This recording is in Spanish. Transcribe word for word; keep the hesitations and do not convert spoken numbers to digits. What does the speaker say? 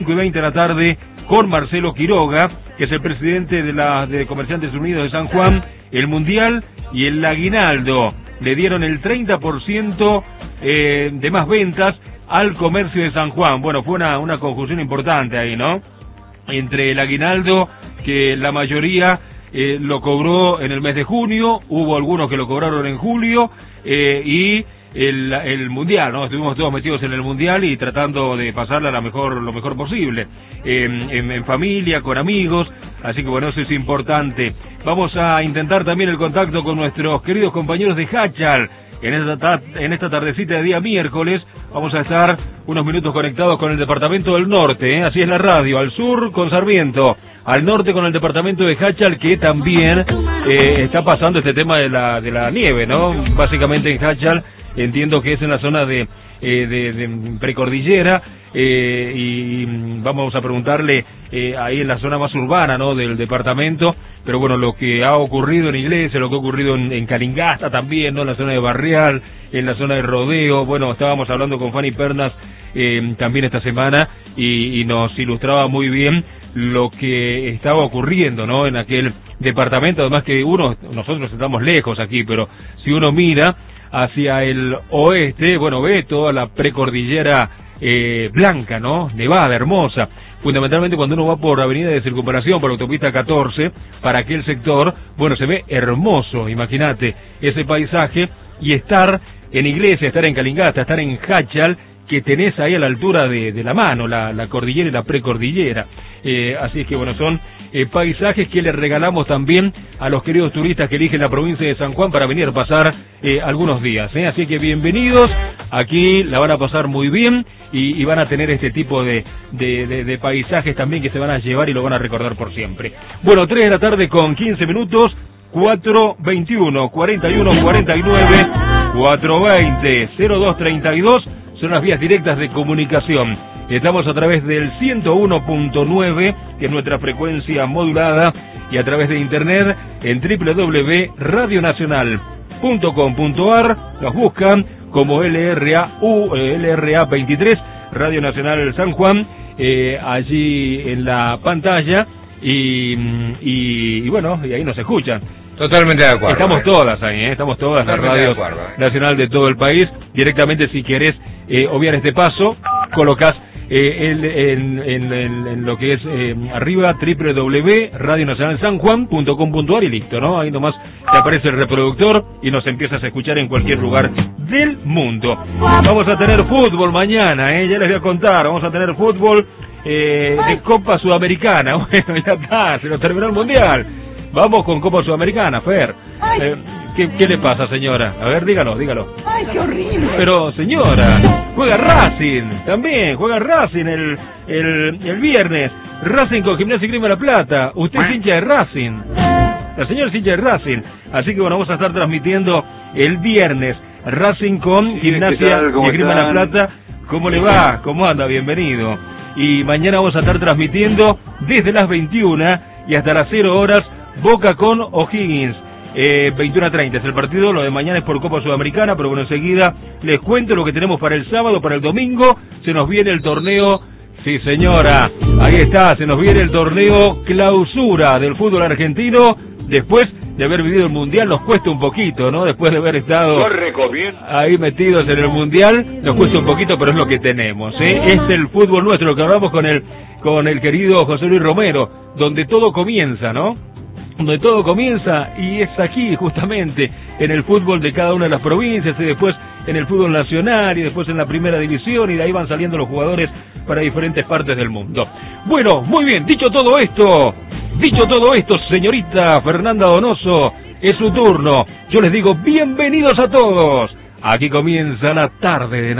cinco y veinte de la tarde con Marcelo Quiroga, que es el presidente de la de Comerciantes Unidos de San Juan. El Mundial y el aguinaldo le dieron el treinta por ciento eh, de más ventas al comercio de San Juan. Bueno, fue una, una conjunción importante ahí, ¿no? Entre el aguinaldo, que la mayoría eh, lo cobró en el mes de junio, hubo algunos que lo cobraron en julio, eh, y el, el Mundial, ¿no? Estuvimos todos metidos en el Mundial y tratando de pasarla la mejor, lo mejor posible, eh, en, en familia, con amigos, así que bueno, eso es importante. Vamos a intentar también el contacto con nuestros queridos compañeros de Hachal. En esta, en esta tardecita de día miércoles vamos a estar unos minutos conectados con el departamento del norte, ¿eh? Así es la radio, al sur con Sarmiento, al norte con el departamento de Hachal, que también eh, está pasando este tema de la, de la nieve, ¿no? Básicamente en Hachal, entiendo que es en la zona de, eh, de, de precordillera, eh, y vamos a preguntarle eh, ahí en la zona más urbana, ¿no?, del departamento, pero bueno, lo que ha ocurrido en Iglesia, lo que ha ocurrido en, en Calingasta también, ¿no?, en la zona de Barrial, en la zona de Rodeo. Bueno, estábamos hablando con Fanny Pernas eh, también esta semana y, y nos ilustraba muy bien lo que estaba ocurriendo, ¿no?, en aquel departamento. Además que uno, nosotros estamos lejos aquí, pero si uno mira hacia el oeste, bueno, ve toda la precordillera eh, blanca, ¿no?, nevada, hermosa. Fundamentalmente cuando uno va por avenida de Circunvalación, por autopista catorce, para aquel sector, bueno, se ve hermoso, imagínate, ese paisaje, y estar en Iglesia, estar en Calingasta, estar en Hachal, que tenés ahí a la altura de, de la mano, la, la cordillera y la precordillera. Eh, así es que bueno, son eh, paisajes que le regalamos también a los queridos turistas que eligen la provincia de San Juan para venir a pasar eh, algunos días, ¿eh? Así que bienvenidos, aquí la van a pasar muy bien y, y van a tener este tipo de, de, de, de paisajes también que se van a llevar y lo van a recordar por siempre. Bueno, tres de la tarde con quince minutos, cuatro veintiuno, cuarenta y uno, cuarenta y nueve, cuatro veinte, cero dos treinta y dos, son las vías directas de comunicación. Estamos a través del ciento uno punto nueve, que es nuestra frecuencia modulada, y a través de internet en doble u doble u doble u punto radio nacional punto com punto a r. Nos buscan como L R A U, L R A veintitrés, Radio Nacional San Juan, eh, allí en la pantalla, y, y, y bueno, y ahí nos escuchan. Totalmente de acuerdo. Estamos todas ahí, ¿eh? Estamos todas las radios de acuerdo, ¿eh? nacional de todo el país. Directamente, si querés eh, obviar este paso, colocás eh, el, en, en, en, en lo que es eh, arriba, doble u doble u doble u punto radio nacional san juan punto com punto a r, y listo, ¿no? Ahí nomás te aparece el reproductor y nos empiezas a escuchar en cualquier lugar del mundo. Vamos a tener fútbol mañana, ¿eh? Ya les voy a contar, vamos a tener fútbol eh, de Copa Sudamericana. Bueno, ya está, se nos terminó el Mundial. Vamos con Copa Sudamericana, Fer. Eh, ¿qué, ¿Qué le pasa, señora? A ver, dígalo, dígalo. Ay, qué horrible. Pero, señora, juega Racing, también, juega Racing el, el, el viernes. Racing con Gimnasia y Grima de la Plata. Usted es hincha de Racing. La señora es hincha de Racing. Así que bueno, vamos a estar transmitiendo el viernes Racing con Gimnasia y Grima de la Plata. ¿Cómo le va? ¿Cómo anda? Bienvenido. Y mañana vamos a estar transmitiendo desde las veintiuna y hasta las cero horas Boca con O'Higgins, eh, veintiuno a treinta es el partido. Lo de mañana es por Copa Sudamericana, pero bueno, enseguida les cuento lo que tenemos para el sábado. Para el domingo se nos viene el torneo, sí señora, ahí está, se nos viene el torneo clausura del fútbol argentino. Después de haber vivido el Mundial nos cuesta un poquito, ¿no? Después de haber estado ahí metidos en el Mundial, nos cuesta un poquito, pero es lo que tenemos, ¿eh? Es el fútbol nuestro, lo que hablamos con el, con el querido José Luis Romero, donde todo comienza, ¿no? Donde todo comienza, y es aquí justamente, en el fútbol de cada una de las provincias, y después en el fútbol nacional, y después en la primera división, y de ahí van saliendo los jugadores para diferentes partes del mundo. Bueno, muy bien, dicho todo esto, dicho todo esto, señorita Fernanda Donoso, es su turno. Yo les digo bienvenidos a todos. Aquí comienza la tarde de